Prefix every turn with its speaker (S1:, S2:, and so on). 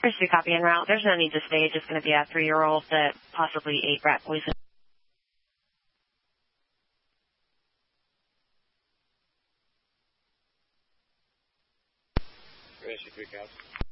S1: Chris, you copy en route. There's no need to stay. It's just going to be a 3-year-old that possibly ate rat poison.
S2: Chris, you 3 cops.